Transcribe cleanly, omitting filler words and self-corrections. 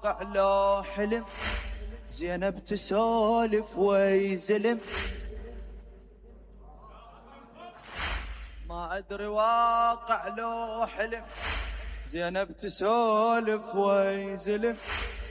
واقع لو حلم، زينب تسولف ويزلم. ما أدري واقع لو حلم، زينب تسولف ويزلم.